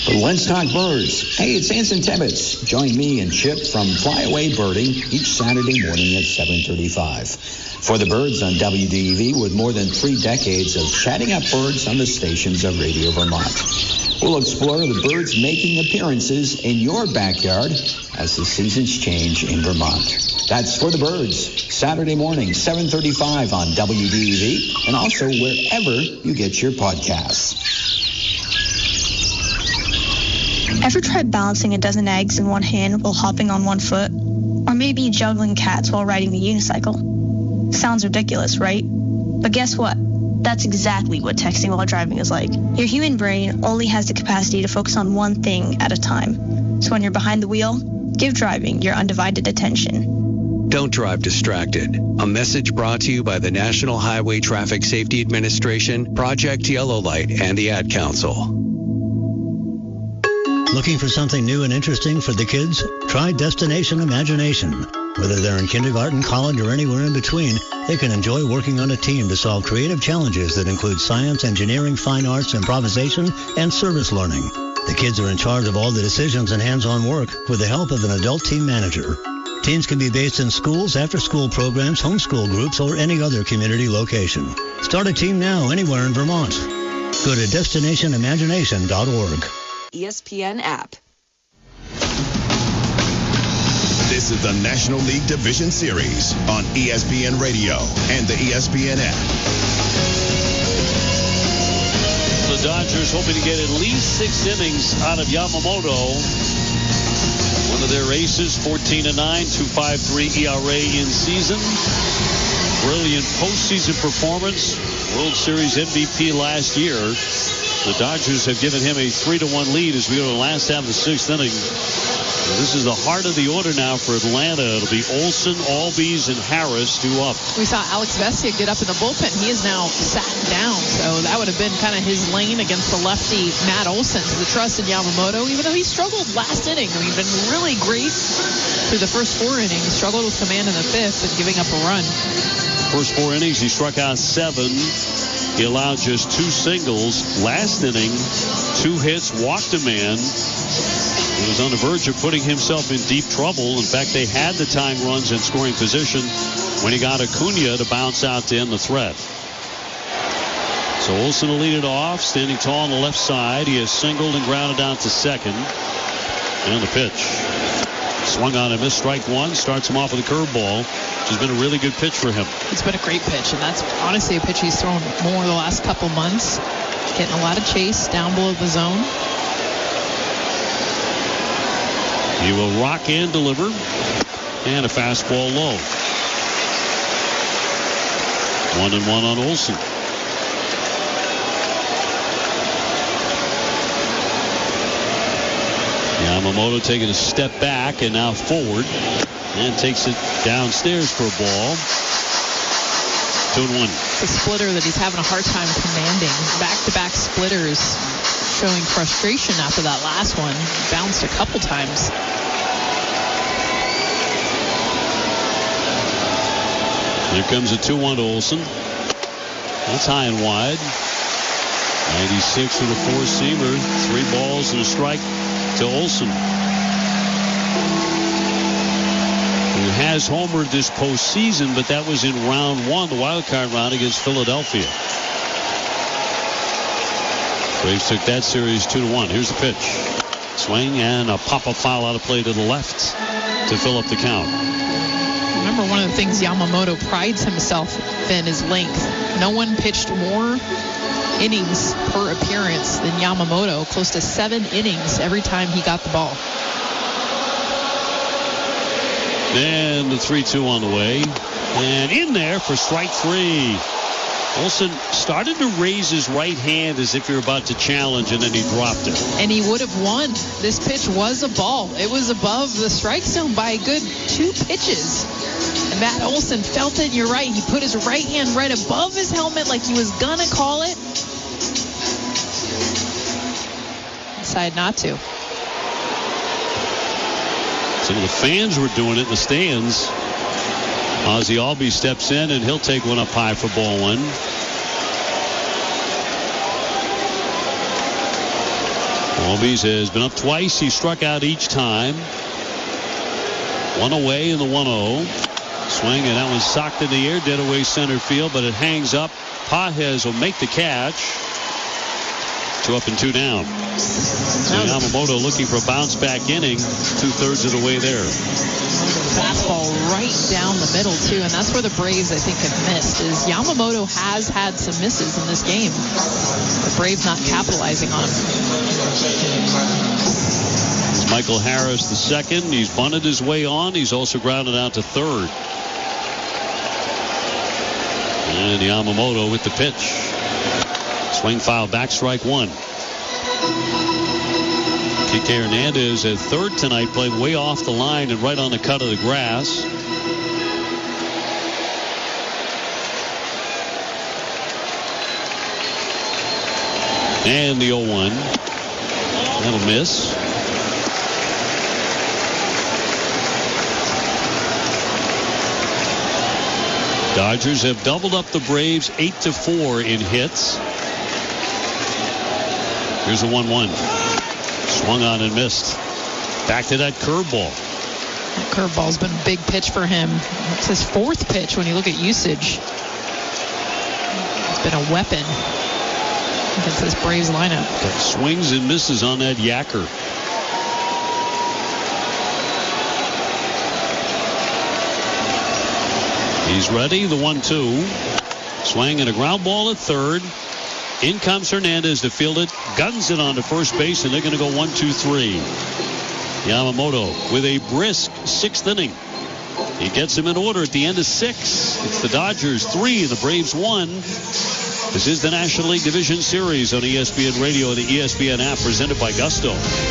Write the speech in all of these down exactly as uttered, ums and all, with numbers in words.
For Let's Talk Birds, hey, it's Anson Tibbetts. Join me and Chip from Flyaway Birding each Saturday morning at seven thirty-five. For the Birds on W D E V, with more than three decades of chatting up birds on the stations of Radio Vermont. We'll explore the birds making appearances in your backyard as the seasons change in Vermont. That's For the Birds, Saturday morning, seven thirty-five on W D E V, and also wherever you get your podcasts. Ever tried balancing a dozen eggs in one hand while hopping on one foot? Or maybe juggling cats while riding the unicycle? Sounds ridiculous, right? But guess what? That's exactly what texting while driving is like. Your human brain only has the capacity to focus on one thing at a time. So when you're behind the wheel, give driving your undivided attention. Don't drive distracted. A message brought to you by the National Highway Traffic Safety Administration, Project Yellow Light, and the Ad Council. Looking for something new and interesting for the kids? Try Destination Imagination. Whether they're in kindergarten, college, or anywhere in between, they can enjoy working on a team to solve creative challenges that include science, engineering, fine arts, improvisation, and service learning. The kids are in charge of all the decisions and hands-on work with the help of an adult team manager. Teams can be based in schools, after-school programs, homeschool groups, or any other community location. Start a team now anywhere in Vermont. Go to destination imagination dot org. E S P N app. This is the National League Division Series on E S P N Radio and the E S P N app. The Dodgers hoping to get at least six innings out of Yamamoto. One of their aces, fourteen to nine, two point five three E R A in season. Brilliant postseason performance. World Series M V P last year. The Dodgers have given him a three to one lead as we go to the last half of the sixth inning. This is the heart of the order now for Atlanta. It'll be Olson, Albies, and Harris due up. We saw Alex Vesia get up in the bullpen. He is now sat down, so that would have been kind of his lane against the lefty Matt Olson. So the trust in Yamamoto, even though he struggled last inning. I mean, been really great through the first four innings. Struggled with command in the fifth and giving up a run. First four innings, he struck out seven. He allowed just two singles. Last inning, two hits, walked a man. He was on the verge of putting himself in deep trouble. In fact, they had the tying runs in scoring position when he got Acuna to bounce out to end the threat. So Olson will lead it off, standing tall on the left side. He has singled and grounded out to second. And the pitch. Swung on and missed, strike one. Starts him off with a curveball, which has been a really good pitch for him. It's been a great pitch, and that's honestly a pitch he's thrown more the last couple months. Getting a lot of chase down below the zone. He will rock and deliver. And a fastball low. One and one on Olson. Yamamoto taking a step back and now forward. And takes it downstairs for a ball. Two and one. It's a splitter that he's having a hard time commanding. Back-to-back splitters showing frustration after that last one. Bounced a couple times. Here comes a two one to Olson. That's high and wide. ninety-six with a four-seamer. Three balls and a strike to Olson. Who has homered this postseason, but that was in round one, the wild card round against Philadelphia. Braves took that series two to one. Here's the pitch. Swing and a pop-up foul out of play to the left to fill up the count. Remember, one of the things Yamamoto prides himself in is length. No one pitched more innings per appearance than Yamamoto, close to seven innings every time he got the ball. And the three two on the way. And in there for strike three. Olson started to raise his right hand as if you're about to challenge, and then he dropped it. And he would have won. This pitch was a ball. It was above the strike zone by a good two pitches. And Matt Olson felt it. You're right. He put his right hand right above his helmet like he was going to call it. Decided not to. Some of the fans were doing it in the stands. Ozzie Albies steps in, and he'll take one up high for ball one. Albies has been up twice. He struck out each time. One away in the one oh. Swing, and that was socked in the air, dead away center field, but it hangs up. Pages will make the catch. Two up and two down. So Yamamoto looking for a bounce-back inning, two-thirds of the way there. Fastball right down the middle, too, and that's where the Braves, I think, have missed, is Yamamoto has had some misses in this game. The Braves not capitalizing on him. It's Michael Harris, the second. He's bunted his way on. He's also grounded out to third. And Yamamoto with the pitch. Swing, foul, back, strike one. Kike Hernandez at third tonight, playing way off the line and right on the cut of the grass. And the oh one. That'll miss. Dodgers have doubled up the Braves eight to four in hits. Here's a one one. Swung on and missed. Back to that curveball. That curveball's been a big pitch for him. It's his fourth pitch when you look at usage. It's been a weapon against this Braves lineup. Swings and misses on that yacker. He's ready. The one two. Swing and a ground ball at third. In comes Hernandez to field it. Guns it onto first base, and they're going to go one, two, three. Yamamoto with a brisk sixth inning. He gets him in order at the end of six. It's the Dodgers three, the Braves one. This is the National League Division Series on E S P N Radio and the E S P N app, presented by Gusto.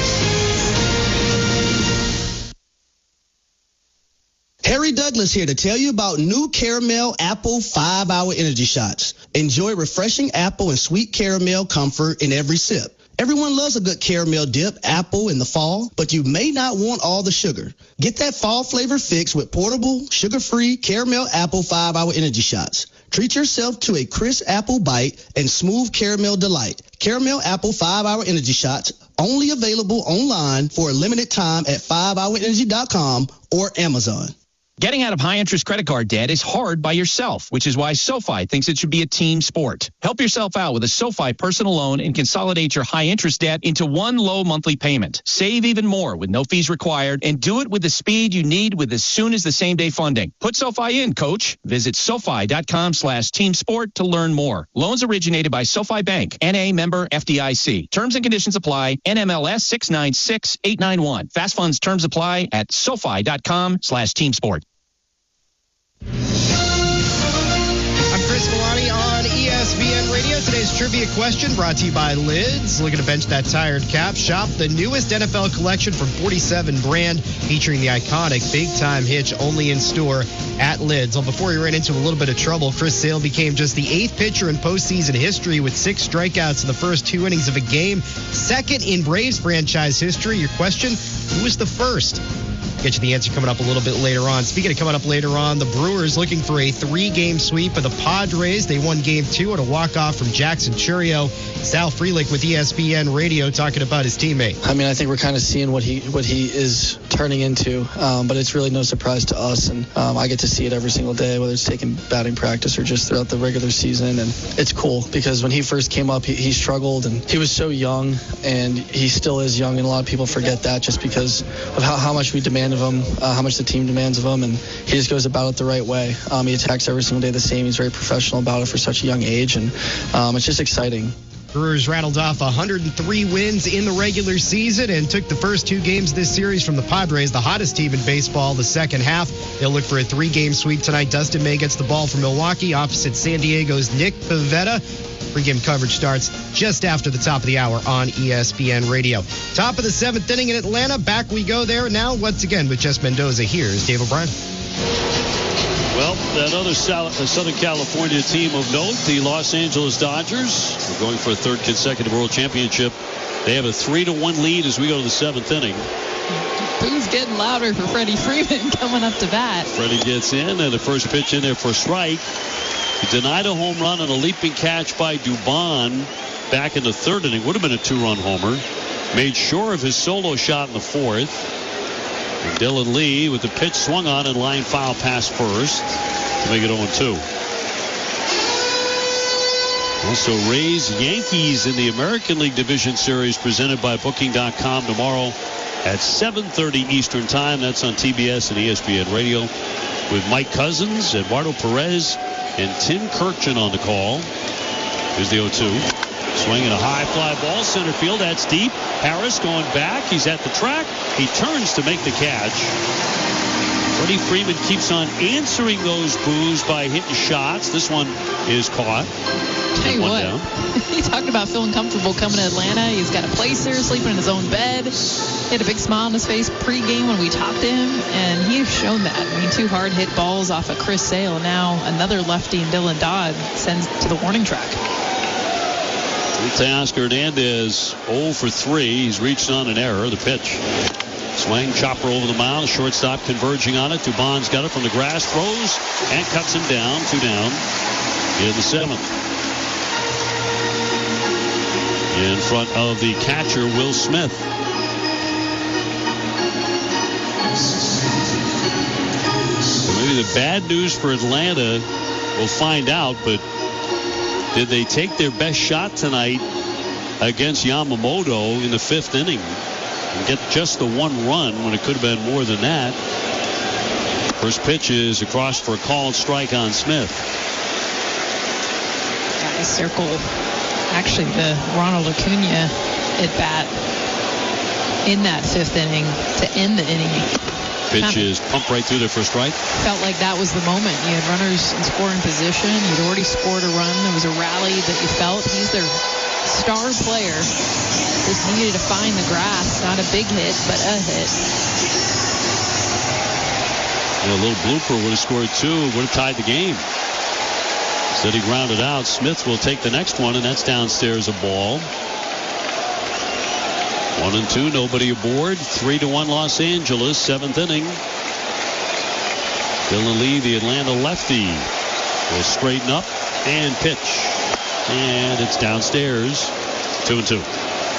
Harry Douglas here to tell you about new Caramel Apple five hour Energy Shots. Enjoy refreshing apple and sweet caramel comfort in every sip. Everyone loves a good caramel dip apple in the fall, but you may not want all the sugar. Get that fall flavor fix with portable, sugar-free Caramel Apple five hour Energy Shots. Treat yourself to a crisp apple bite and smooth caramel delight. Caramel Apple five hour Energy Shots, only available online for a limited time at five hour energy dot com or Amazon. Getting out of high-interest credit card debt is hard by yourself, which is why SoFi thinks it should be a team sport. Help yourself out with a SoFi personal loan and consolidate your high-interest debt into one low monthly payment. Save even more with no fees required, and do it with the speed you need with as soon as the same-day funding. Put SoFi in, coach. Visit SoFi.com slash team sport to learn more. Loans originated by SoFi Bank, N A member F D I C. Terms and conditions apply. N M L S six nine six eight nine one. Fast funds terms apply at SoFi.com slash team sport. I'm Chris Milani on E S P N Radio. Today's trivia question brought to you by Lids. Looking to bench that tired cap? Shop the newest N F L collection from forty-seven brand, featuring the iconic Big Time Hitch, only in store at Lids. Well, before we ran into a little bit of trouble, Chris Sale became just the eighth pitcher in postseason history with six strikeouts in the first two innings of a game. Second in Braves franchise history. Your question, who was the first? Get you the answer coming up a little bit later on. Speaking of coming up later on, the Brewers looking for a three-game sweep of the Padres. They won game two at a walk-off from Jackson Churio. Sal Frelick with E S P N Radio talking about his teammate. I mean, I think we're kind of seeing what he what he is turning into, um, but it's really no surprise to us. And um, I get to see it every single day, whether it's taking batting practice or just throughout the regular season. And it's cool because when he first came up, he, he struggled, and he was so young, and he still is young, and a lot of people forget that just because of how, how much we demand of him, uh, how much the team demands of him, and he just goes about it the right way. Um, he attacks every single day the same. He's very professional about it for such a young age, and um, it's just exciting. Brewers rattled off one hundred three wins in the regular season and took the first two games this series from the Padres, the hottest team in baseball, the second half. They'll look for a three-game sweep tonight. Dustin May gets the ball from Milwaukee opposite San Diego's Nick Pivetta. Pre-game coverage starts just after the top of the hour on E S P N Radio. Top of the seventh inning in Atlanta. Back we go there now once again with Jess Mendoza. Here's Dave O'Brien. Well, that other Southern California team of note, the Los Angeles Dodgers, are going for a third consecutive World Championship. They have a three to one lead as we go to the seventh inning. Boo's getting louder for Freddie Freeman coming up to bat. Freddie gets in, and the first pitch in there for a strike. He denied a home run on a leaping catch by Dubon back in the third inning. Would have been a two-run homer. made sure of his solo shot in the fourth. And Dylan Lee with the pitch swung on and line foul past first to make it oh two. Also, Rays Yankees in the American League Division Series presented by Booking dot com tomorrow at seven thirty Eastern Time. That's on T B S and E S P N Radio with Mike Cousins, Eduardo Perez, and Tim Kirkjian on the call. Here's the oh two. Swinging a high fly ball, center field. That's deep. Harris going back. He's at the track. He turns to make the catch. Freddie Freeman keeps on answering those boos by hitting shots. This one is caught. Tell you one what, down. He talked about feeling comfortable coming to Atlanta. He's got a place there, sleeping in his own bed. He had a big smile on his face pregame when we talked to him, and he has shown that. I mean, two hard hit balls off of Chris Sale, and now another lefty, and Dylan Dodd sends to the warning track. Teoscar Hernandez oh for three. He's reached on an error. The pitch. Swing, chopper over the mound. Shortstop converging on it. Dubon's got it from the grass. Throws and cuts him down. Two down in the seventh. In front of the catcher, Will Smith. So maybe the bad news for Atlanta, we'll find out, but did they take their best shot tonight against Yamamoto in the fifth inning and get just the one run when it could have been more than that? First pitch is across for a called strike on Smith. I circle actually the Ronald Acuna at bat in that fifth inning to end the inning. Pitch is pumped right through there for a strike. Felt like that was the moment. You had runners in scoring position. You'd already scored a run. There was a rally that you felt. He's their star player. Just needed to find the grass. Not a big hit, but a hit. And a little blooper would have scored two. Would have tied the game. Instead he grounded out. Smith will take the next one, and that's downstairs a ball. One and two, nobody aboard. Three to one Los Angeles, seventh inning. Dylan Lee, the Atlanta lefty, will straighten up and pitch. And it's downstairs, two and two.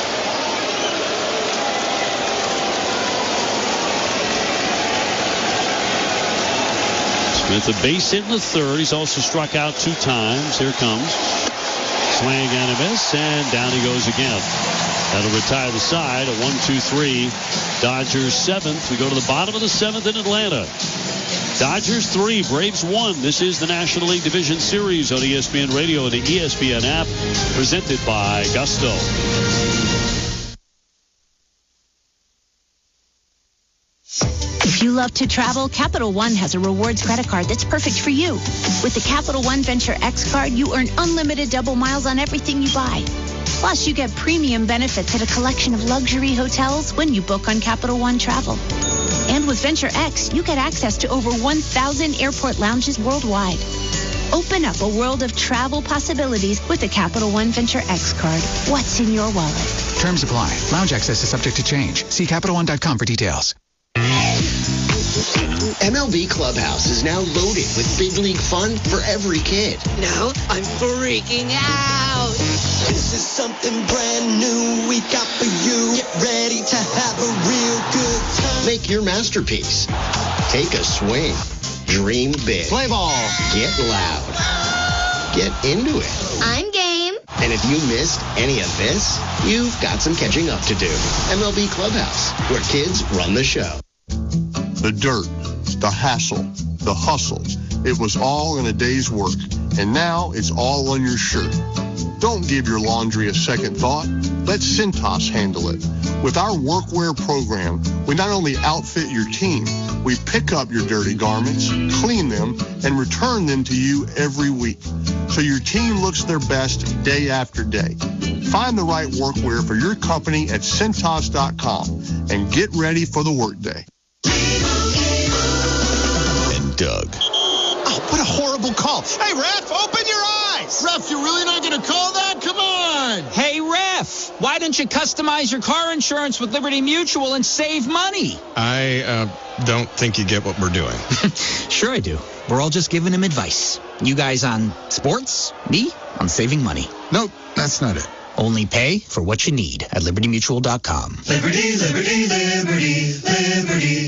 Smith a base hit in the third. He's also struck out two times. Here comes. Swing and a miss, and down he goes again. That'll retire the side. A one two three. Dodgers seventh. We go to the bottom of the seventh in Atlanta. Dodgers three, Braves one. This is the National League Division Series on E S P N Radio and the E S P N app, presented by Gusto. If you love to travel, Capital One has a rewards credit card that's perfect for you. With the Capital One Venture X card, you earn unlimited double miles on everything you buy. Plus, you get premium benefits at a collection of luxury hotels when you book on Capital One Travel. And with Venture X, you get access to over one thousand airport lounges worldwide. Open up a world of travel possibilities with the Capital One Venture X card. What's in your wallet? Terms apply. Lounge access is subject to change. See Capital One dot com for details. M L B Clubhouse is now loaded with big league fun for every kid. Now I'm freaking out. This is something brand new we got for you. Get ready to have a real good time. Make your masterpiece. Take a swing. Dream big. Play ball. Get loud. Get into it. I'm game. And if you missed any of this, you've got some catching up to do. M L B Clubhouse, where kids run the show. The dirt, the hassle, the hustle. It was all in a day's work, and now it's all on your shirt. Don't give your laundry a second thought. Let Cintas handle it. With our workwear program, we not only outfit your team, we pick up your dirty garments, clean them, and return them to you every week, so your team looks their best day after day. Find the right workwear for your company at Cintas dot com and get ready for the workday. And Doug. Oh, what a horrible call. Hey, ref, open your eyes. Ref, you're really not going to call that? Come on. Hey, ref, why don't you customize your car insurance with Liberty Mutual and save money? I uh, don't think you get what we're doing. Sure I do. We're all just giving him advice. You guys on sports, me on saving money. Nope, that's not it. Only pay for what you need at liberty mutual dot com. Liberty, liberty, liberty, liberty.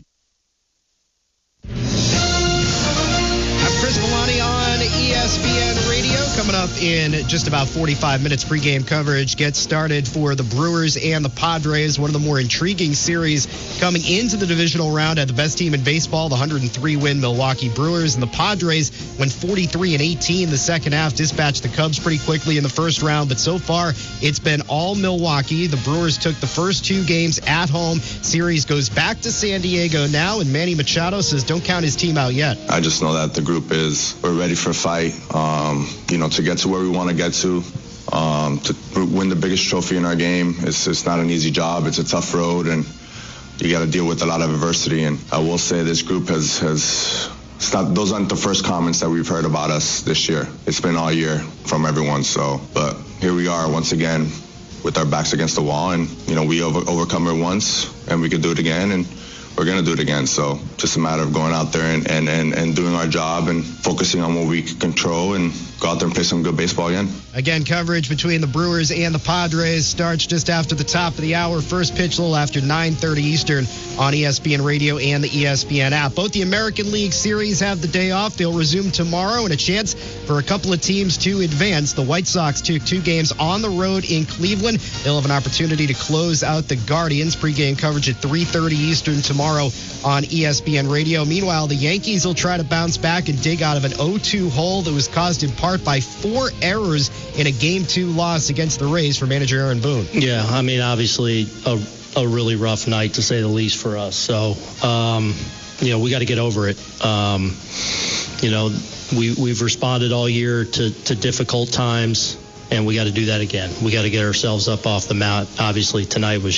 I'm Chris Milani on E S P N Radio. Coming up in just about forty-five minutes, pregame coverage gets started for the Brewers and the Padres. One of the more intriguing series coming into the divisional round. At the best team in baseball, the one hundred three win Milwaukee Brewers, and the Padres went forty-three and eighteen the second half, dispatched the Cubs pretty quickly in the first round. But so far, it's been all Milwaukee. The Brewers took the first two games at home. Series goes back to San Diego now, and Manny Machado says don't count his team out yet. I just know that the group is, we're ready for a fight, um, you know, to get to where we want to get to. Um, to win the biggest trophy in our game, it's, it's not an easy job. It's a tough road, and you got to deal with a lot of adversity. And I will say this group has, has it's not, those aren't the first comments that we've heard about us this year. It's been all year from everyone. So, but here we are once again with our backs against the wall, and, you know, we over, overcome it once, and we could do it again, and we're going to do it again. So just a matter of going out there and, and, and, and doing our job and focusing on what we can control and go out there and play some good baseball again. Again, coverage between the Brewers and the Padres starts just after the top of the hour. First pitch a little after nine thirty Eastern on E S P N Radio and the E S P N app. Both the American League Series have the day off. They'll resume tomorrow, and a chance for a couple of teams to advance. The White Sox took two games on the road in Cleveland. They'll have an opportunity to close out the Guardians. Pre-game coverage at three thirty Eastern tomorrow on E S P N Radio. Meanwhile, the Yankees will try to bounce back and dig out of an oh two hole that was caused in part by four errors in a game two loss against the Rays for manager Aaron Boone. Yeah, I mean, obviously a, a really rough night to say the least for us. So, um, you know, we got to get over it. Um, you know, we, we've responded all year to, to difficult times, and we got to do that again. We got to get ourselves up off the mat. Obviously, tonight was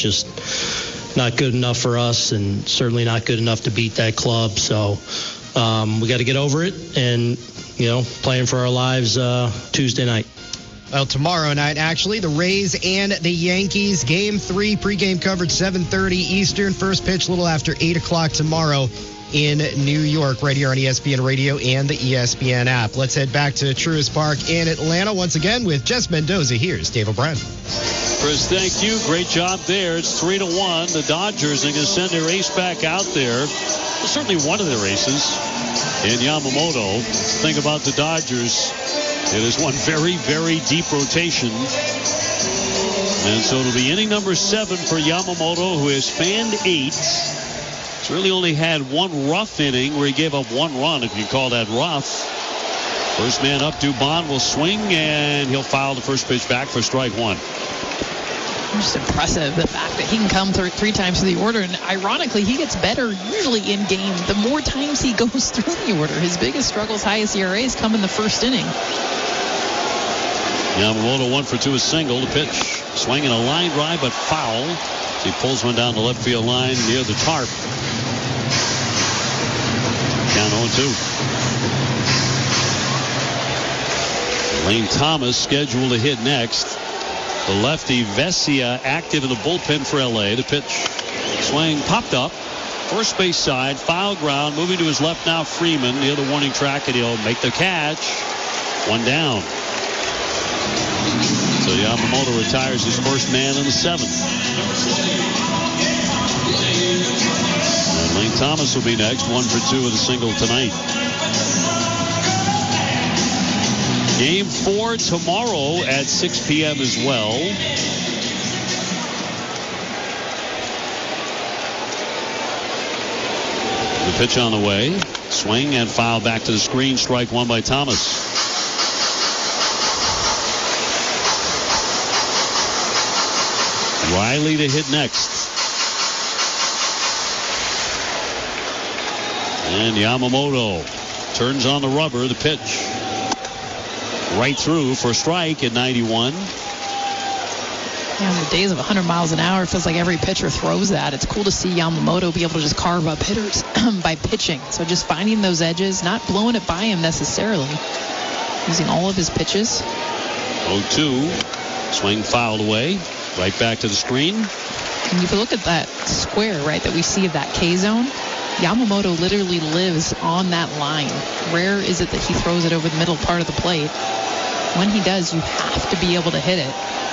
just not good enough for us, and certainly not good enough to beat that club. So um, we got to get over it and, you know, playing for our lives uh, Tuesday night. Well, tomorrow night, actually, the Rays and the Yankees. Game three, pregame coverage, seven thirty Eastern. First pitch a little after eight o'clock tomorrow in New York, right here on E S P N Radio and the E S P N app. Let's head back to Truist Park in Atlanta once again with Jess Mendoza. Here's Dave O'Brien. Chris, thank you. Great job there. It's three to one. The Dodgers are going to send their ace back out there. Well, certainly one of their aces in Yamamoto. Think about the Dodgers. It is one very, very deep rotation. And so it'll be inning number seven for Yamamoto, who has fanned eight. He's really only had one rough inning where he gave up one run, if you call that rough. First man up, Dubon will swing, and he'll foul the first pitch back for strike one. Just impressive, the fact that he can come through three times through the order, and ironically, he gets better usually in game the more times he goes through the order. His biggest struggles, highest E R As, come in the first inning. Yamamoto one for two, a single. The pitch, swinging a line drive, but foul. He pulls one down the left field line near the tarp. Count oh two. Lane Thomas scheduled to hit next. The lefty Vesia active in the bullpen for L A. The pitch, swing popped up. First base side, foul ground. Moving to his left now, Freeman near the warning track, and he'll make the catch. One down. So Yamamoto retires his first man in the seventh. And Lane Thomas will be next, one for two with a single tonight. Game four tomorrow at six p.m. as well. The pitch on the way. Swing and foul back to the screen. Strike one by Thomas. Riley to hit next. And Yamamoto turns on the rubber. The pitch. Right through for a strike at ninety-one. Yeah, in the days of one hundred miles an hour, it feels like every pitcher throws that. It's cool to see Yamamoto be able to just carve up hitters by pitching. So just finding those edges, not blowing it by him necessarily. Using all of his pitches. oh two. Swing fouled away. Right back to the screen. And if you look at that square, right, that we see of that K zone, Yamamoto literally lives on that line. Rare is it that he throws it over the middle part of the plate. When he does, you have to be able to hit it.